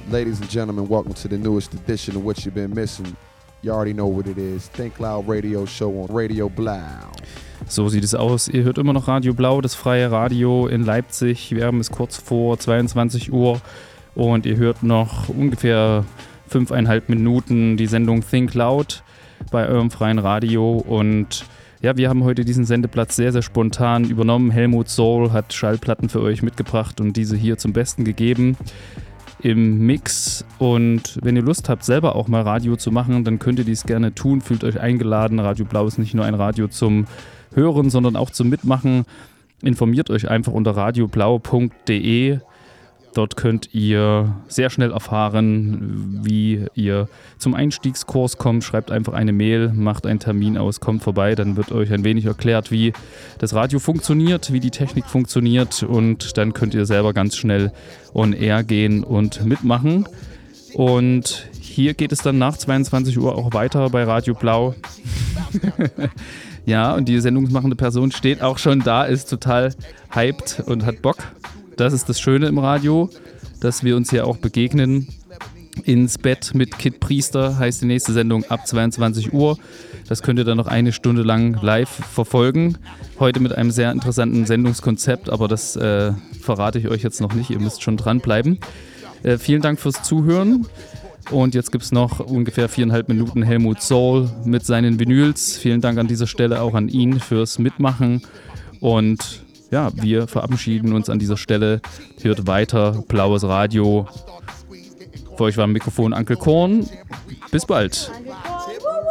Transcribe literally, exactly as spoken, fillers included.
Ladies and gentlemen, welcome to the newest edition of What You've Been Missing. You already know what it is. Think Loud Radio Show on Radio Blau. So sieht es aus. Ihr hört immer noch Radio Blau, das freie Radio in Leipzig. Wir haben es kurz vor zweiundzwanzig Uhr und ihr hört noch ungefähr fünfeinhalb Minuten die Sendung Think Loud bei eurem freien Radio. Und ja, wir haben heute diesen Sendeplatz sehr, sehr spontan übernommen. Helmut Soul hat Schallplatten für euch mitgebracht und diese hier zum Besten gegeben im Mix. Und wenn ihr Lust habt, selber auch mal Radio zu machen, dann könnt ihr dies gerne tun. Fühlt euch eingeladen. Radio Blau ist nicht nur ein Radio zum Hören, sondern auch zum Mitmachen. Informiert euch einfach unter radioblau punkt de. Dort könnt ihr sehr schnell erfahren, wie ihr zum Einstiegskurs kommt. Schreibt einfach eine Mail, macht einen Termin aus, kommt vorbei. Dann wird euch ein wenig erklärt, wie das Radio funktioniert, wie die Technik funktioniert. Und dann könnt ihr selber ganz schnell on air gehen und mitmachen. Und hier geht es dann nach zweiundzwanzig Uhr auch weiter bei Radio Blau. Ja, und die sendungsmachende Person steht auch schon da, ist total hyped und hat Bock. Das ist das Schöne im Radio, dass wir uns hier auch begegnen. Ins Bett mit Kid Priester heißt die nächste Sendung ab zweiundzwanzig Uhr. Das könnt ihr dann noch eine Stunde lang live verfolgen. Heute mit einem sehr interessanten Sendungskonzept, aber das äh, verrate ich euch jetzt noch nicht. Ihr müsst schon dranbleiben. Äh, vielen Dank fürs Zuhören. Und jetzt gibt es noch ungefähr viereinhalb Minuten Helmut Soul mit seinen Vinyls. Vielen Dank an dieser Stelle auch an ihn fürs Mitmachen. Und ja, wir verabschieden uns an dieser Stelle. Hört weiter Blaues Radio. Für euch war am Mikrofon Uncle Korn. Bis bald.